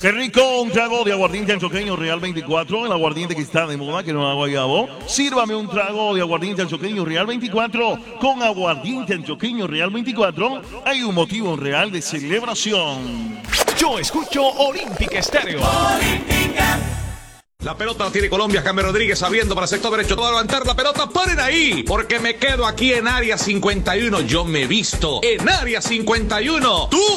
Qué rico, un trago de aguardiente antioqueño Real 24, el aguardiente que está de moda, que no hago guayabo. Sírvame un trago de aguardiente antioqueño Real 24 con aguardiente antioqueño Real 24. Hay un motivo real de celebración. Yo escucho Olímpica Estéreo. Olímpica. La pelota la tiene Colombia, James Rodríguez abriendo para el sector derecho. Va a levantar la pelota, paren ahí, porque me quedo aquí en área 51. Yo me visto en área 51. ¿Tú?